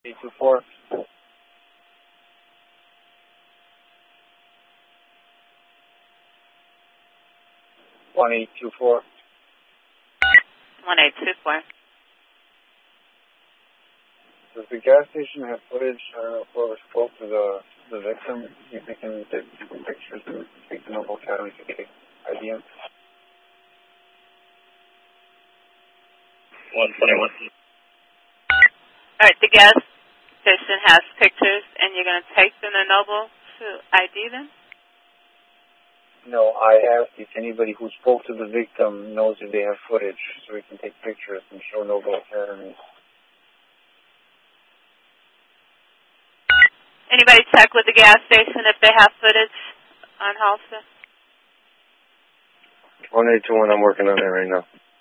824. 1824. 1824. Does the gas station have footage whoever spoke to the victim? You think they can take pictures and speak to Noble Academy to get ID? 121. All right, the gas station has pictures, and you're going to take them to Noble to ID them? No, I asked if anybody who spoke to the victim knows if they have footage so we can take pictures and show Noble Academy. Anybody check with the gas station if they have footage on Halston? 1821, I'm working on it right now.